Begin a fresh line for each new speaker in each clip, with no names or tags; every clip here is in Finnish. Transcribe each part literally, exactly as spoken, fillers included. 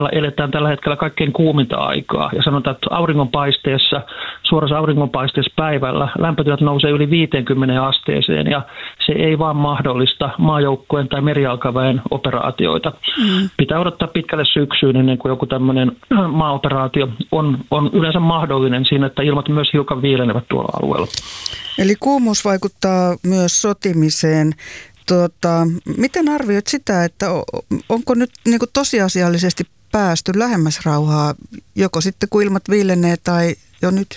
eletään tällä hetkellä kaikkein kuuminta aikaa ja sanotaan, että auringonpaisteessa, suorassa auringonpaisteessa päivällä lämpötilat nousee yli viiteenkymmeneen asteeseen ja se ei vaan mahdollista maajoukkojen tai merijalkaväen operaatioita. Mm. Pitää odottaa pitkälle syksyyn ennen kuin joku tämmöinen maaoperaatio on, on yleensä mahdollinen siinä, että ilmat myös hiukan viilenevät tuolla alueella.
Eli kuumuus vaikuttaa myös sotimiseen. Tuota, miten arvioit sitä, että onko nyt niin kuin tosiasiallisesti päästy lähemmäs rauhaa, joko sitten kun ilmat viilenee tai jo nyt?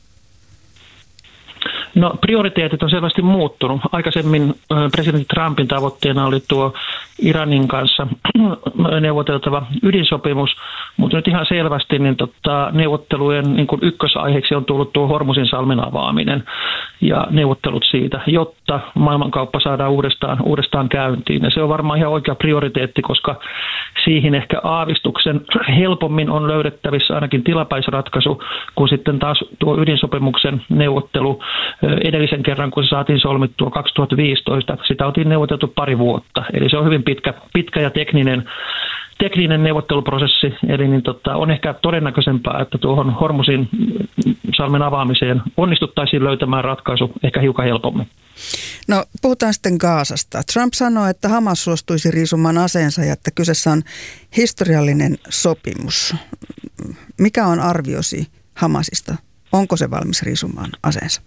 No prioriteetit on selvästi muuttunut. Aikaisemmin presidentti Trumpin tavoitteena oli tuo Iranin kanssa neuvoteltava ydinsopimus, mutta nyt ihan selvästi niin tota, neuvottelujen niin kuin ykkösaiheeksi on tullut tuo Hormuzin salmen avaaminen ja neuvottelut siitä, jotta maailmankauppa saadaan uudestaan, uudestaan käyntiin. Ja se on varmaan ihan oikea prioriteetti, koska siihen ehkä aavistuksen helpommin on löydettävissä ainakin tilapäisratkaisu, kun sitten taas tuo ydinsopimuksen neuvottelu edellisen kerran, kun se saatiin solmittua kaksituhattaviisitoista, sitä oltiin neuvoteltu pari vuotta. Eli se on hyvin pitkä, pitkä ja tekninen, tekninen neuvotteluprosessi. Eli niin tota, on ehkä todennäköisempää, että tuohon Hormuzin salmen avaamiseen onnistuttaisiin löytämään ratkaisu ehkä hiukan helpommin.
No puhutaan sitten Gazasta. Trump sanoi, että Hamas suostuisi riisumaan aseensa ja että kyseessä on historiallinen sopimus. Mikä on arviosi Hamasista? Onko se valmis riisumaan aseensa?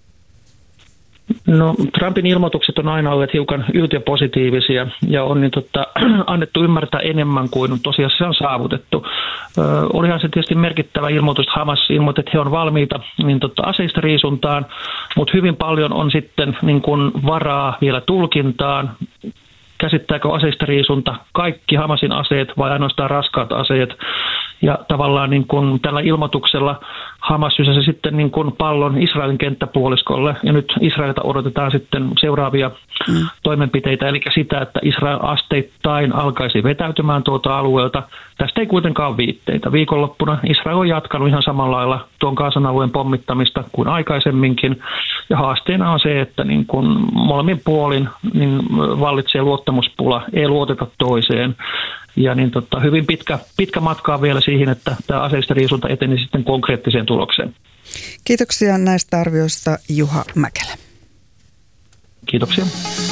No Trumpin ilmoitukset on aina olleet hiukan yltiöpositiivisia ja on niin, tota, annettu ymmärtää enemmän kuin tosiaan se on saavutettu. Ö, olihan se tietysti merkittävä ilmoitus, että Hamas ilmoitti, että he on valmiita niin, tota, aseista riisuntaan, mutta hyvin paljon on sitten niin kuin varaa vielä tulkintaan. Käsittääkö aseista riisunta kaikki Hamasin aseet vai ainoastaan raskaat aseet? Ja tavallaan niin kuin tällä ilmoituksella Hamas sysäsi sitten niin kuin pallon Israelin kenttäpuoliskolle. Ja nyt Israelilta odotetaan sitten seuraavia mm. toimenpiteitä, eli sitä, että Israel asteittain alkaisi vetäytymään tuolta alueelta. Tästä ei kuitenkaan ole viitteitä. Viikonloppuna Israel on jatkanut ihan samalla lailla tuon Gazan alueen pommittamista kuin aikaisemminkin. Ja haasteena on se, että niin kuin molemmin puolin niin vallitsee luottamuspula, ei luoteta toiseen. Ja niin tota, hyvin pitkä, pitkä matka on vielä siihen, että tämä aseistariisunta eteni sitten konkreettiseen tulokseen.
Kiitoksia näistä arvioista, Juha Mäkelä.
Kiitoksia.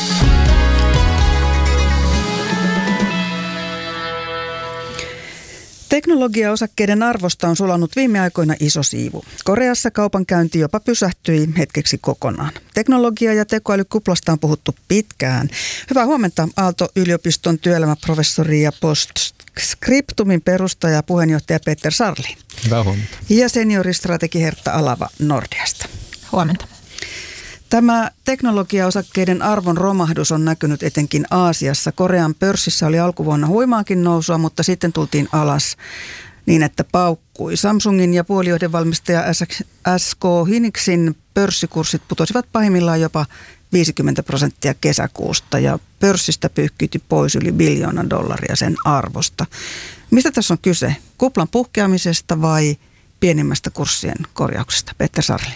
Teknologiaosakkeiden arvosta on sulanut viime aikoina iso siivu. Koreassa kaupankäynti jopa pysähtyi hetkeksi kokonaan. Teknologia- ja tekoälykuplasta on puhuttu pitkään. Hyvää huomenta Aalto-yliopiston työelämäprofessori ja Postscriptumin perustaja ja puheenjohtaja Peter Sarli.
Hyvää huomenta.
Ja senioristrategi Hertta Alava Nordeasta.
Huomenta.
Tämä teknologiaosakkeiden arvon romahdus on näkynyt etenkin Aasiassa. Korean pörssissä oli alkuvuonna huimaakin nousua, mutta sitten tultiin alas niin, että paukkui. Samsungin ja puolijohdevalmistaja S K Hynixin pörssikurssit putosivat pahimmillaan jopa viisikymmentä prosenttia kesäkuusta ja pörssistä pyyhkyti pois yli biljoona dollaria sen arvosta. Mistä tässä on kyse? Kuplan puhkeamisesta vai pienimmästä kurssien korjauksesta? Peter Sarli.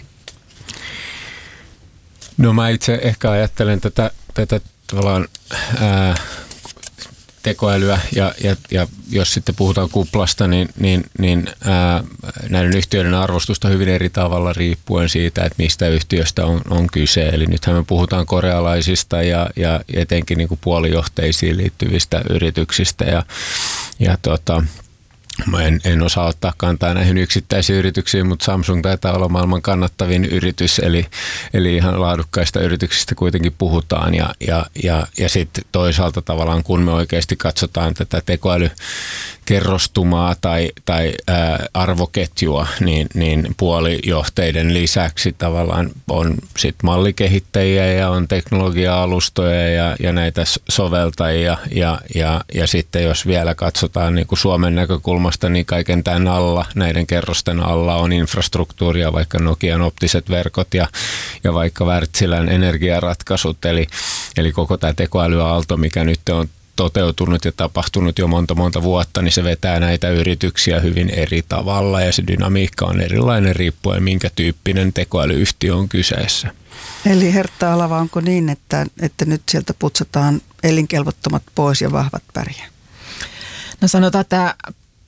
No mä itse ehkä ajattelen tätä, tätä tavallaan ää, tekoälyä ja, ja, ja jos sitten puhutaan kuplasta, niin, niin, niin ää, näiden yhtiöiden arvostusta hyvin eri tavalla riippuen siitä, että mistä yhtiöstä on, on kyse. Eli nythän me puhutaan korealaisista ja, ja etenkin niin kuin puolijohteisiin liittyvistä yrityksistä ja, ja tota, Mä en, en osaa ottaa kantaa näihin yksittäisiin yrityksiin, mutta Samsung taitaa olla maailman kannattavin yritys, eli, eli ihan laadukkaista yrityksistä kuitenkin puhutaan. Ja, ja, ja, ja sitten toisaalta tavallaan, kun me oikeasti katsotaan tätä tekoälykerrostumaa tai, tai ää, arvoketjua, niin, niin puolijohteiden lisäksi tavallaan on sit mallikehittäjiä ja on teknologia-alustoja ja, ja näitä soveltajia. Ja, ja, ja sitten jos vielä katsotaan niin kuin Suomen näkökulmasta, niin kaiken tämän alla, näiden kerrosten alla on infrastruktuuria, vaikka Nokian optiset verkot ja, ja vaikka Wärtsilän energiaratkaisut, eli, eli koko tämä tekoälyaalto, mikä nyt on toteutunut ja tapahtunut jo monta monta vuotta, niin se vetää näitä yrityksiä hyvin eri tavalla ja se dynamiikka on erilainen riippuen, minkä tyyppinen tekoälyyhtiö on kyseessä.
Eli Hertta Alava, onko niin, että, että nyt sieltä putsataan elinkelvottomat pois ja vahvat pärjää?
No sanotaan, että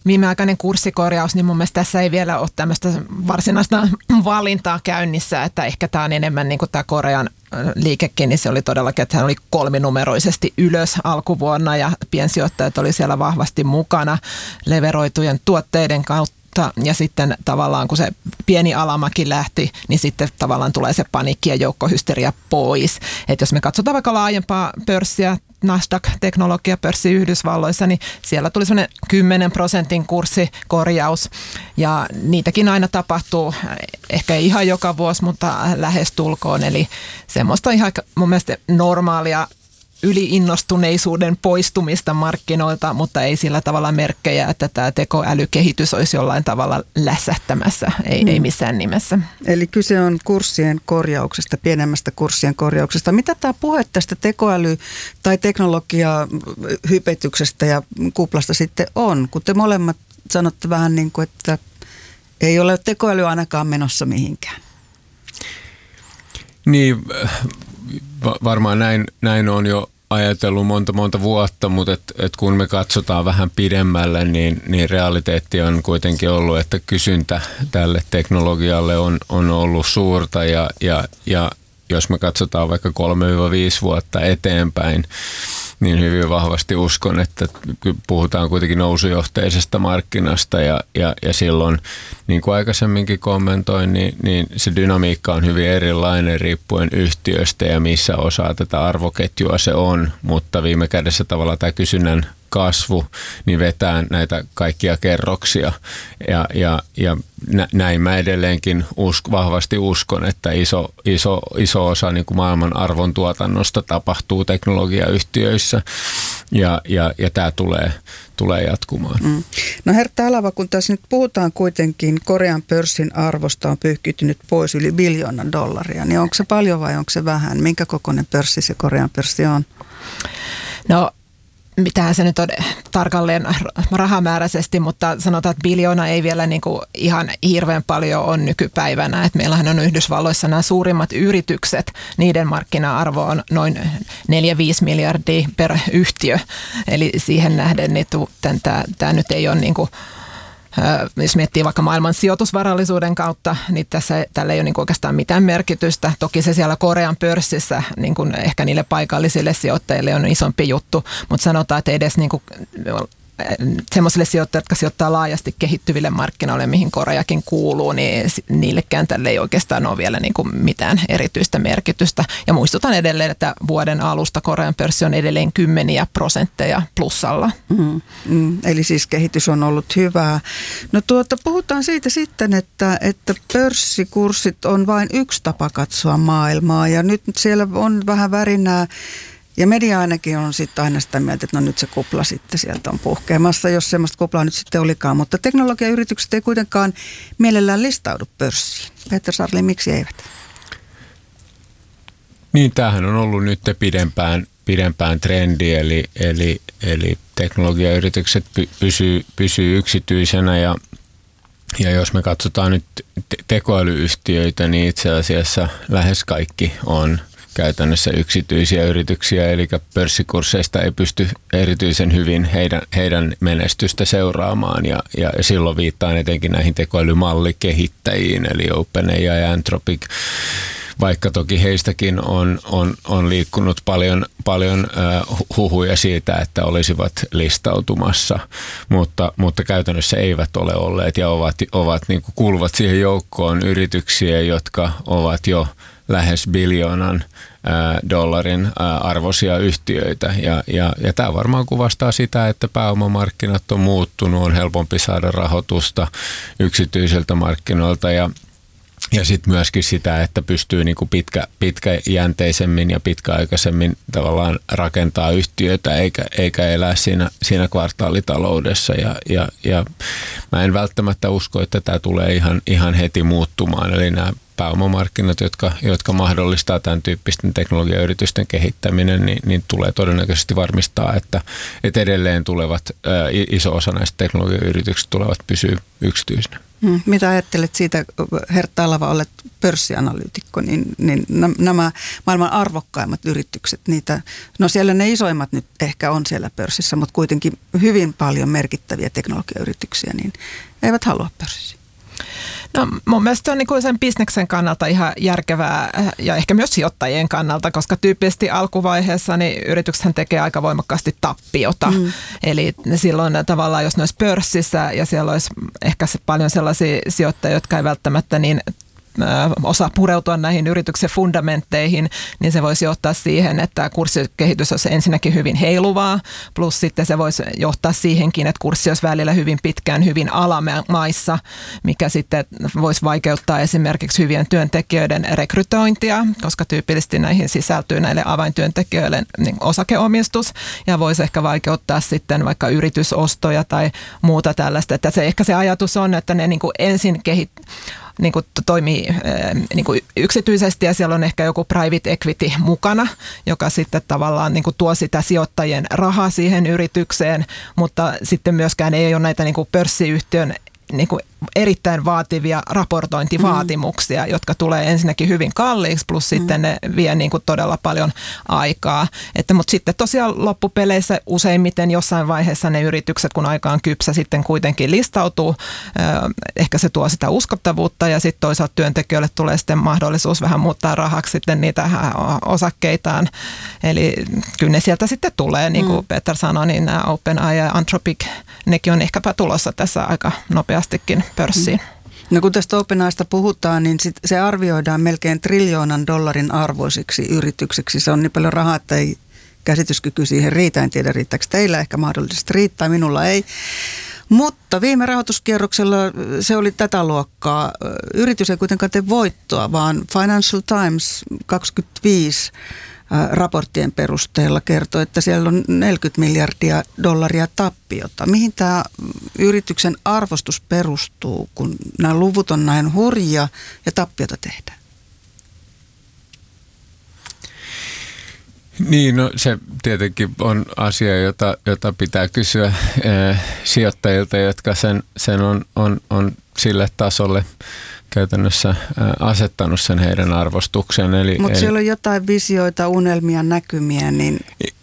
viimeaikainen kurssikorjaus, niin mun mielestä tässä ei vielä ole tämmöistä varsinaista valintaa käynnissä, että ehkä tämä on enemmän niin kuin tämä Korean liikekin, niin se oli todellakin, että hän oli kolminumeroisesti ylös alkuvuonna ja piensijoittajat oli siellä vahvasti mukana leveroitujen tuotteiden kautta. Ja sitten tavallaan kun se pieni alamäki lähti, niin sitten tavallaan tulee se paniikki ja joukkohysteria pois. Että jos me katsotaan vaikka laajempaa pörssiä, Nasdaq-teknologiapörssi Yhdysvalloissa, niin siellä tuli semmoinen kymmenen prosentin kurssikorjaus ja niitäkin aina tapahtuu, ehkä ei ihan joka vuosi, mutta lähestulkoon. Eli semmoista ihan mun mielestä normaalia yliinnostuneisuuden poistumista markkinoilta, mutta ei sillä tavalla merkkejä, että tämä tekoälykehitys olisi jollain tavalla lässähtämässä, ei, mm. ei missään nimessä.
Eli kyse on kurssien korjauksesta, pienemmästä kurssien korjauksesta. Mitä tämä puhe tästä tekoäly- tai teknologiahypetyksestä ja kuplasta sitten on? Kun te molemmat sanotte vähän niin kuin, että ei ole tekoäly ainakaan menossa mihinkään.
Niin, varmaan näin, näin on jo ajatellut monta monta vuotta, mutta et, et kun me katsotaan vähän pidemmälle, niin, niin realiteetti on kuitenkin ollut, että kysyntä tälle teknologialle on, on ollut suurta ja, ja, ja jos me katsotaan vaikka kolme viisi vuotta eteenpäin, niin hyvin vahvasti uskon, että puhutaan kuitenkin nousujohteisesta markkinasta ja, ja, ja silloin, niin kuin aikaisemminkin kommentoin, niin, niin se dynamiikka on hyvin erilainen riippuen yhtiöstä ja missä osaa tätä arvoketjua se on, mutta viime kädessä tavallaan tämä kysynnän kasvu, niin vetää näitä kaikkia kerroksia ja, ja, ja näin mä edelleenkin usk, vahvasti uskon, että iso, iso, iso osa niin kuin maailman arvontuotannosta tapahtuu teknologiayhtiöissä ja, ja, ja tämä tulee, tulee jatkumaan. Mm.
No Hertta Alava, kun tässä nyt puhutaan kuitenkin, Korean pörssin arvosta on pyyhkiytynyt pois yli biljoona dollaria, niin onko se paljon vai onko se vähän? Minkä kokoinen pörssi se Korean pörssi on?
No mitähän se nyt on tarkalleen rahamääräisesti, mutta sanotaan, että biljoona ei vielä niin kuin ihan hirveän paljon on nykypäivänä. Et meillähän on Yhdysvalloissa nämä suurimmat yritykset, niiden markkina-arvo on noin neljä viisi miljardia per yhtiö. Eli siihen nähden niin tämä, tämä nyt ei ole niin kuin, jos miettii vaikka maailman sijoitusvarallisuuden kautta, niin tässä, tällä ei ole niin kuin oikeastaan mitään merkitystä. Toki se siellä Korean pörssissä niin kuin ehkä niille paikallisille sijoittajille on isompi juttu, mutta sanotaan, että edes niin kuin semmoisille sijoittajille, jotka sijoittaa laajasti kehittyville markkinoille, mihin Koreakin kuuluu, niin niillekään tälle ei oikeastaan ole vielä niin kuin mitään erityistä merkitystä. Ja muistutan edelleen, että vuoden alusta Korean pörssi on edelleen kymmeniä prosentteja plussalla. Mm,
mm, eli siis kehitys on ollut hyvää. No tuota, puhutaan siitä sitten, että, että pörssikurssit on vain yksi tapa katsoa maailmaa ja nyt siellä on vähän värinää. Ja media ainakin on sitten aina sitä mieltä, että no nyt se kupla sitten sieltä on puhkeamassa, jos semmoista kuplaa nyt sitten olikaan. Mutta teknologiayritykset ei kuitenkaan mielellään listaudu pörssiin. Peter Sarli, miksi eivät?
Niin, tämähän on ollut nyt pidempään, pidempään trendi, eli, eli, eli teknologiayritykset py, pysyy, pysyy yksityisenä ja Ja jos me katsotaan nyt te- tekoälyyhtiöitä, niin itse asiassa lähes kaikki on käytännössä yksityisiä yrityksiä, eli pörssikursseista ei pysty erityisen hyvin heidän, heidän menestystä seuraamaan, ja, ja silloin viittaan etenkin näihin tekoälymallikkehittäjiin, eli OpenAI ja Anthropic, vaikka toki heistäkin on, on, on liikkunut paljon, paljon äh, huhuja siitä, että olisivat listautumassa, mutta, mutta käytännössä eivät ole olleet ja ovat, ovat niin kuin kuuluvat siihen joukkoon yrityksiä, jotka ovat jo lähes biljoonan ää, dollarin ää, arvoisia yhtiöitä. Ja, ja, ja tämä varmaan kuvastaa sitä, että pääomamarkkinat on muuttunut, on helpompi saada rahoitusta yksityisiltä markkinoilta ja Ja sitten myöskin sitä, että pystyy niinku pitkä, pitkäjänteisemmin ja pitkäaikaisemmin tavallaan rakentaa yhtiötä eikä, eikä elää siinä, siinä kvartaalitaloudessa. Ja, ja, ja mä en välttämättä usko, että tämä tulee ihan, ihan heti muuttumaan. Eli nämä pääomamarkkinat, jotka, jotka mahdollistaa tämän tyyppisten teknologiayritysten kehittäminen, niin, niin tulee todennäköisesti varmistaa, että, että edelleen tulevat, ää, iso osa näistä teknologiayrityksistä tulevat pysyä yksityisenä.
Hmm. Mitä ajattelet siitä, Hertta Alava, olet pörssianalyytikko, niin, niin nämä maailman arvokkaimmat yritykset, niitä, no siellä ne isoimmat nyt ehkä on siellä pörssissä, mutta kuitenkin hyvin paljon merkittäviä teknologiayrityksiä, niin eivät halua pörssissä.
No mun mielestä se on niin sen bisneksen kannalta ihan järkevää ja ehkä myös sijoittajien kannalta, koska tyypillisesti alkuvaiheessa niin yrityksethän tekee aika voimakkaasti tappiota. Mm. Eli silloin tavallaan, jos ne olisi pörssissä ja siellä olisi ehkä paljon sellaisia sijoittajia, jotka ei välttämättä niin osaa pureutua näihin yrityksen fundamentteihin, niin se voisi johtaa siihen, että kurssikehitys olisi ensinnäkin hyvin heiluvaa, plus sitten se voisi johtaa siihenkin, että kurssi olisi välillä hyvin pitkään hyvin alamaissa, mikä sitten voisi vaikeuttaa esimerkiksi hyvien työntekijöiden rekrytointia, koska tyypillisesti näihin sisältyy näille avaintyöntekijöille niin osakeomistus, ja voisi ehkä vaikeuttaa sitten vaikka yritysostoja tai muuta tällaista, että se ehkä se ajatus on, että ne niin kuin ensin kehittävät niin kuin toimii niin kuin yksityisesti ja siellä on ehkä joku private equity mukana, joka sitten tavallaan niin kuin tuo sitä sijoittajien rahaa siihen yritykseen, mutta sitten myöskään ei ole näitä niin kuin pörssiyhtiön niin kuin erittäin vaativia raportointivaatimuksia, mm. jotka tulee ensinnäkin hyvin kalliiksi, plus mm. sitten ne vie niin kuin todella paljon aikaa. Että, mutta sitten tosiaan loppupeleissä useimmiten jossain vaiheessa ne yritykset, kun aika on kypsä, sitten kuitenkin listautuu. Ehkä se tuo sitä uskottavuutta ja sitten toisaalta työntekijöille tulee sitten mahdollisuus vähän muuttaa rahaksi sitten niitä osakkeitaan. Eli kyllä ne sieltä sitten tulee, niin kuin mm. Peter sanoi, niin nämä OpenAI ja Anthropic, nekin on ehkäpä tulossa tässä aika nopeastikin pörssiin.
No kun tästä OpenAIsta puhutaan, niin sit se arvioidaan melkein triljoonan dollarin arvoisiksi yritykseksi. Se on niin paljon rahaa, että ei käsityskyky siihen riitä. En tiedä, riittääkö teillä, ehkä mahdollisesti riittää, minulla ei. Mutta viime rahoituskierroksella se oli tätä luokkaa. Yritys ei kuitenkaan tee voittoa, vaan Financial Times kaksikymmentäviisi raporttien perusteella kertoo, että siellä on neljäkymmentä miljardia dollaria tappiota. Mihin tämä yrityksen arvostus perustuu, kun nämä luvut on näin hurjia ja tappiota tehdään?
Niin, no se tietenkin on asia, jota, jota pitää kysyä eh, sijoittajilta, jotka sen, sen on, on, on sille tasolle käytännössä asettanut sen heidän arvostuksen.
Mutta siellä on jotain visioita, unelmia, näkymiä, niin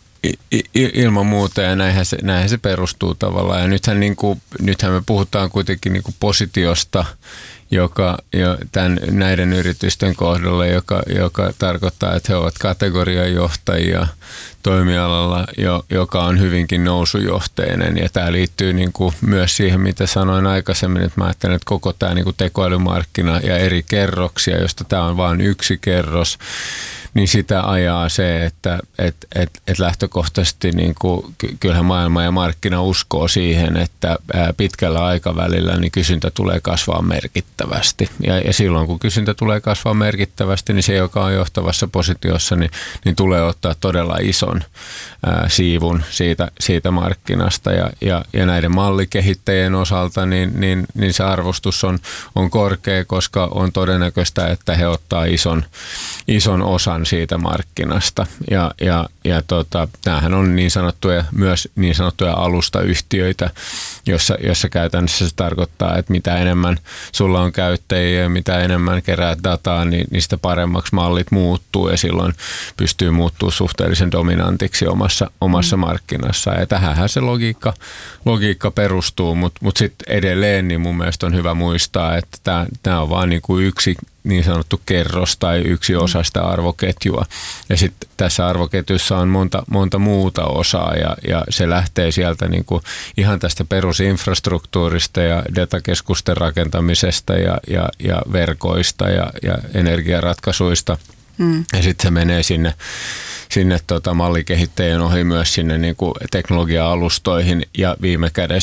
ilman muuta, ja näinhän se, näinhän se perustuu tavallaan. Ja nythän, niin kuin, nythän me puhutaan kuitenkin niin kuin positiosta, joka jo tämän, näiden yritysten kohdalla, joka, joka tarkoittaa, että he ovat kategoriajohtajia toimialalla, jo, joka on hyvinkin nousujohteinen. Ja tämä liittyy niin kuin myös siihen, mitä sanoin aikaisemmin, että mä ajattelen, että koko tämä niin kuin tekoälymarkkina ja eri kerroksia, josta tämä on vain yksi kerros, niin sitä ajaa se, että et, et, et lähtökohtaisesti niin kuin, kyllähän maailma ja markkina uskoo siihen, että pitkällä aikavälillä niin kysyntä tulee kasvaa merkittävästi. Ja, ja silloin kun kysyntä tulee kasvaa merkittävästi, niin se, joka on johtavassa positiossa, niin, niin tulee ottaa todella ison ää, siivun siitä, siitä markkinasta. Ja, ja, ja näiden mallikehittäjien osalta niin, niin, niin se arvostus on, on korkea, koska on todennäköistä, että he ottaa ison, ison osan siitä markkinasta. Ja, ja, ja tota, tämähän on niin sanottuja, myös niin sanottuja alustayhtiöitä, jossa, jossa käytännössä se tarkoittaa, että mitä enemmän sulla on käyttäjiä ja mitä enemmän keräät dataa, niin niistä paremmaksi mallit muuttuu ja silloin pystyy muuttuu suhteellisen dominantiksi omassa, omassa mm. markkinassa. Ja tähänhän se logiikka, logiikka perustuu, mutta mut sitten edelleen niin mun mielestä on hyvä muistaa, että tämä on vaan niin kuin yksi niin sanottu kerros tai yksi osa sitä arvoketjua. Ja sitten tässä arvoketjussa on monta, monta muuta osaa ja, ja se lähtee sieltä niin kuin ihan tästä perusinfrastruktuurista ja datakeskusten rakentamisesta ja, ja, ja verkoista ja, ja energiaratkaisuista. Mm. Ja sitten se menee sinne, sinne tota mallikehittäjien ohi myös sinne niin kuin teknologia-alustoihin ja viime kädessä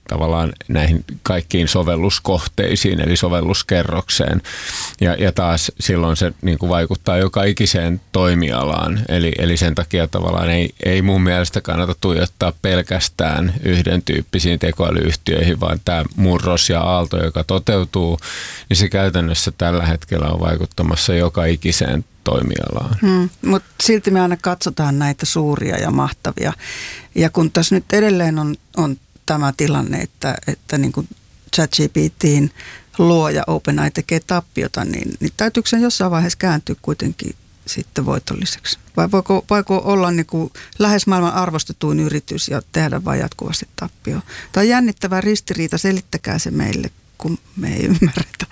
tavallaan näihin kaikkiin sovelluskohteisiin, eli sovelluskerrokseen. Ja, ja taas silloin se niin kuin vaikuttaa joka ikiseen toimialaan. Eli, eli sen takia tavallaan ei, ei mun mielestä kannata tuijottaa pelkästään yhden tyyppisiin tekoälyyhtiöihin, vaan tämä murros ja aalto, joka toteutuu, niin se käytännössä tällä hetkellä on vaikuttamassa joka ikiseen toimialaan.
Hmm, mutta silti me aina katsotaan näitä suuria ja mahtavia. Ja kun tässä nyt edelleen on, on tämä tilanne, että, että niin kuin ChatGPT:n luoja OpenAI tekee tappiota, niin, niin täytyykö sen jossain vaiheessa kääntyä kuitenkin sitten voitolliseksi? Vai voiko, voiko olla niin kuin lähes maailman arvostetuin yritys ja tehdä vain jatkuvasti tappio? Tämä on jännittävä ristiriita, selittäkää se meille, kun me ei ymmärretä.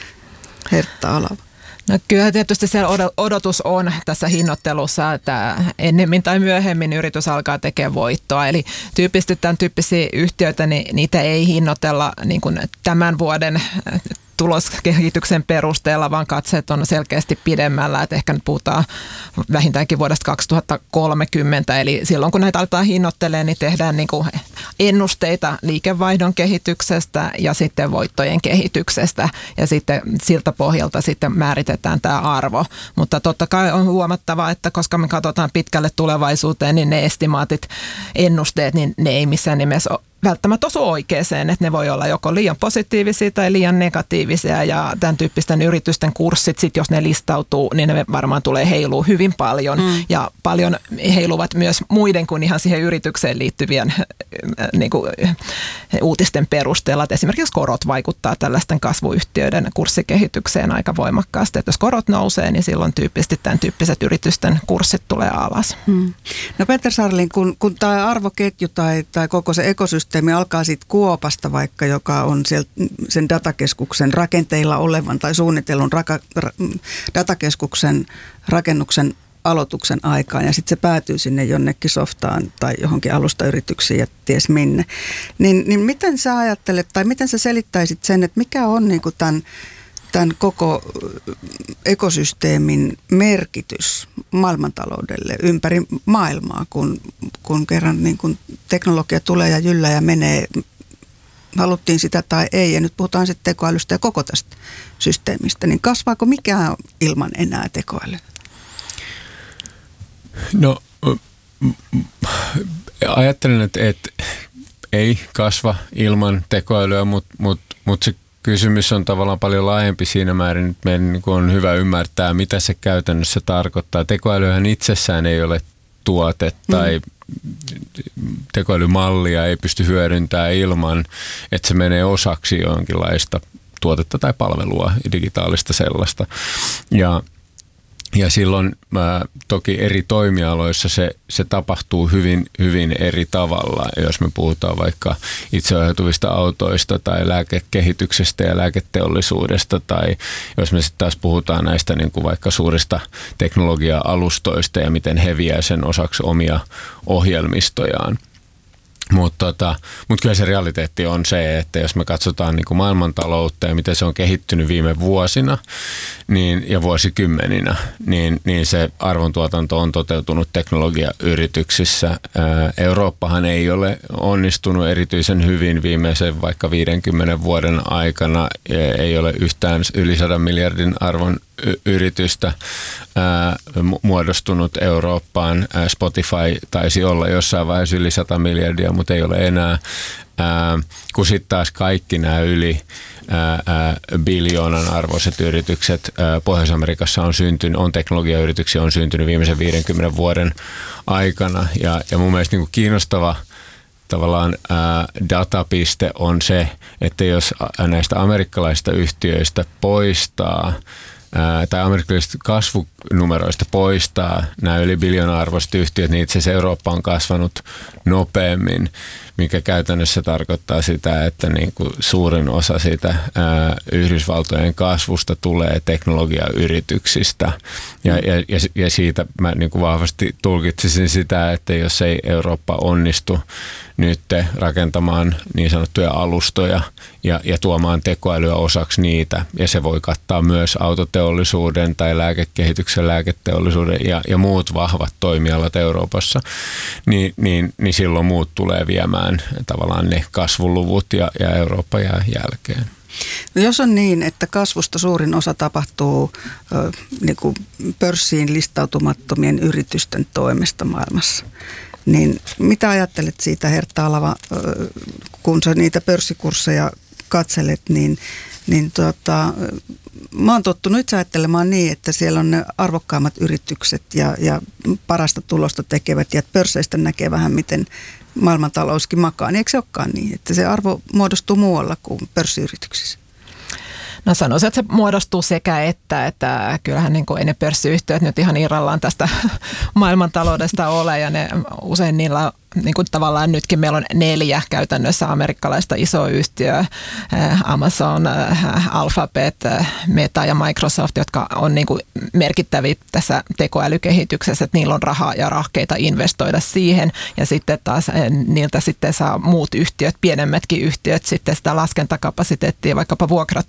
Hertta Alava.
No kyllä tietysti se odotus on tässä hinnoittelussa, että ennemmin tai myöhemmin yritys alkaa tekemään voittoa. Eli tyypillisesti tämän tyyppisiä yhtiöitä, niin niitä ei hinnoitella niin kuin tämän vuoden tuloskehityksen perusteella, vaan katseet on selkeästi pidemmällä, että ehkä nyt puhutaan vähintäänkin vuodesta kaksituhattakolmekymmentä, eli silloin kun näitä aletaan hinnoittelemaan, niin tehdään niin kuin ennusteita liikevaihdon kehityksestä ja sitten voittojen kehityksestä, ja sitten siltä pohjalta sitten määritetään tämä arvo, mutta totta kai on huomattava, että koska me katsotaan pitkälle tulevaisuuteen, niin ne estimaatit, ennusteet, niin ne ei missään nimessä ole välttämättä osu oikeeseen, että ne voi olla joko liian positiivisia tai liian negatiivisia, ja tämän tyyppisten yritysten kurssit, sit jos ne listautuu, niin ne varmaan tulee heilua hyvin paljon, mm. ja paljon heiluvat myös muiden kuin ihan siihen yritykseen liittyvien niin kuin, uutisten perusteella, että esimerkiksi korot vaikuttaa tällaisten kasvuyhtiöiden kurssikehitykseen aika voimakkaasti, että jos korot nousee, niin silloin tyyppisesti tämän tyyppiset yritysten kurssit tulee alas. Mm.
No Peter Sarlin, kun, kun tämä arvoketju tai, tai koko se ekosysteemi alkaa siitä Kuopasta vaikka, joka on sieltä, sen datakeskuksen rakenteilla olevan tai suunnitellun raka, ra, datakeskuksen rakennuksen aloituksen aikaan, ja sitten se päätyy sinne jonnekin softaan tai johonkin alustayrityksiin ja ties minne. Niin, niin miten sä ajattelet tai miten sä selittäisit sen, että mikä on niinku tämän, tämän koko ekosysteemin merkitys maailmantaloudelle ympäri maailmaa, kun, kun kerran niin kun teknologia tulee ja jyllää ja menee, haluttiin sitä tai ei, ja nyt puhutaan sitten tekoälystä ja koko tästä systeemistä, niin kasvaako mikään ilman enää tekoälyä?
No ajattelen, että, että ei kasva ilman tekoälyä, mutta mut, mut se kysymys on tavallaan paljon laajempi siinä määrin, että meidän niin on hyvä ymmärtää, mitä se käytännössä tarkoittaa. Tekoälyhän itsessään ei ole tuote tai tekoälymallia ei pysty hyödyntämään ilman, että se menee osaksi jonkinlaista tuotetta tai palvelua, digitaalista sellaista. Ja Ja silloin äh, toki eri toimialoissa se, se tapahtuu hyvin, hyvin eri tavalla. Jos me puhutaan vaikka itseohjautuvista autoista tai lääkekehityksestä ja lääketeollisuudesta, tai jos me sitten taas puhutaan näistä niin kuin vaikka suurista teknologia-alustoista ja miten he vie sen osaksi omia ohjelmistojaan. Mutta tota, mut kyllä se realiteetti on se, että jos me katsotaan niin kuin maailmantaloutta ja miten se on kehittynyt viime vuosina niin, ja vuosikymmeninä, niin, niin se arvontuotanto on toteutunut teknologiayrityksissä. Ää, Eurooppahan ei ole onnistunut erityisen hyvin viimeisen vaikka viidenkymmenen vuoden aikana. Ei ole yhtään yli sadan miljardin arvon yritystä ää, muodostunut Eurooppaan. Ää, Spotify taisi olla jossain vaiheessa yli sata miljardia, mutta ei ole enää. Ää, kun sitten taas kaikki nämä yli ää, ää, biljoonan arvoiset yritykset ää, Pohjois-Amerikassa on syntynyt, on teknologiayrityksiä, on syntynyt viimeisen viidenkymmenen vuoden aikana. Ja, ja mun mielestä niin kuin kiinnostava tavallaan ää, datapiste on se, että jos näistä amerikkalaisista yhtiöistä poistaa ää, tai amerikkalaisista kasvunumeroista poistaa nämä yli biljoona-arvoiset yhtiöt, niin itse asiassa Eurooppa on kasvanut nopeammin, mikä käytännössä tarkoittaa sitä, että niin kuin suurin osa siitä ää, Yhdysvaltojen kasvusta tulee teknologiayrityksistä. Ja, ja, ja siitä mä niin kuin vahvasti tulkitsisin sitä, että jos ei Eurooppa onnistu nyt rakentamaan niin sanottuja alustoja ja, ja tuomaan tekoälyä osaksi niitä, ja se voi kattaa myös autoteollisuuden tai lääkekehityksen, lääketeollisuuden ja, ja muut vahvat toimialat Euroopassa, niin, niin, niin silloin muut tulee viemään ylläpitämään tavallaan ne kasvuluvut ja, ja Eurooppa jää jälkeen.
No jos on niin, että kasvusta suurin osa tapahtuu ö, niin kuin pörssiin listautumattomien yritysten toimesta maailmassa, niin mitä ajattelet siitä, Hertta Alava, ö, kun sä niitä pörssikursseja katselet, niin, niin tuota, mä oon tottunut itse ajattelemaan niin, että siellä on ne arvokkaammat yritykset ja, ja parasta tulosta tekevät ja pörsseistä näkee vähän miten maailmantalouskin makaa, niin eikö se olekaan niin, että se arvo muodostuu muualla kuin pörssiyrityksissä?
No sanoisin, että se muodostuu sekä että, että kyllähän niin kuin ei ne pörssiyhtiöt nyt ihan irrallaan tästä maailmantaloudesta ole ja ne usein niillä niin kuin tavallaan nytkin meillä on neljä käytännössä amerikkalaista isoa yhtiöä, Amazon, Alphabet, Meta ja Microsoft, jotka on niin kuin merkittäviä tässä tekoälykehityksessä, että niillä on rahaa ja rahkeita investoida siihen ja sitten taas niiltä sitten saa muut yhtiöt, pienemmätkin yhtiöt sitten sitä laskentakapasiteettia vaikkapa vuokrat,